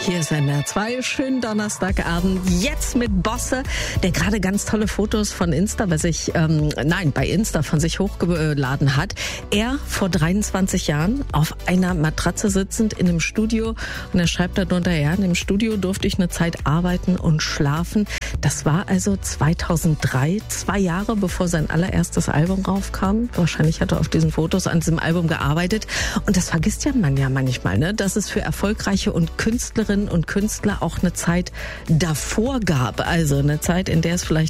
Hier ist NDR 2, schönen Donnerstagabend, jetzt mit Bosse, der gerade ganz tolle Fotos von Insta bei Insta von sich hochgeladen hat. Er vor 23 Jahren auf einer Matratze sitzend in einem Studio und er schreibt darunter, ja, in dem Studio durfte ich eine Zeit arbeiten und schlafen. Das war also 2003, 2 Jahre bevor sein allererstes Album raufkam. Wahrscheinlich hat er auf diesen Fotos an diesem Album gearbeitet. Und das vergisst man ja manchmal, ne? Dass es für erfolgreiche und Künstlerinnen und Künstler auch eine Zeit davor gab. Also eine Zeit, in der es vielleicht